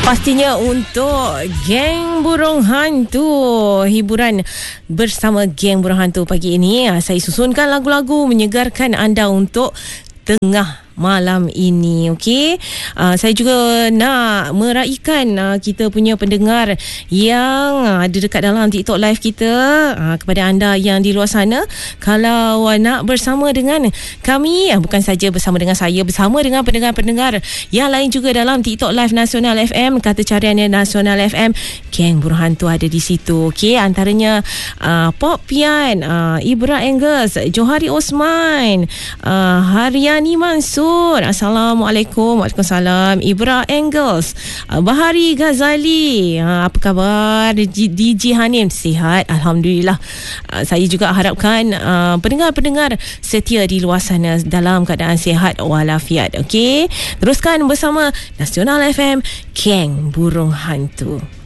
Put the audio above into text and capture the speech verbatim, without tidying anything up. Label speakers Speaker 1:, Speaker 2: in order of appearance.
Speaker 1: Pastinya untuk Geng Burung Hantu, hiburan bersama Geng Burung Hantu pagi ini. Saya susunkan lagu-lagu menyegarkan anda untuk tengah malam ini. Okey, uh, saya juga nak meraihkan uh, kita punya pendengar yang ada dekat dalam TikTok live kita. Uh, kepada anda yang di luar sana, kalau uh, nak bersama dengan kami, uh, bukan saja bersama dengan saya, bersama dengan pendengar-pendengar yang lain juga dalam TikTok live Nasional F M, kata cariannya Nasional F M, Geng Burung Hantu ada di situ. Okey, antaranya uh, Pop Pian, uh, Ibra Angus, Johari Osman, uh, Haryani Mansur, Assalamualaikum. Waalaikumsalam. Ibra Angles, Bahari Ghazali, apa khabar? D J Hanim sihat, Alhamdulillah. Saya juga harapkan pendengar-pendengar setia di luar sana dalam keadaan sihat walafiat. Okey, teruskan bersama Nasional F M, Geng Burung Hantu.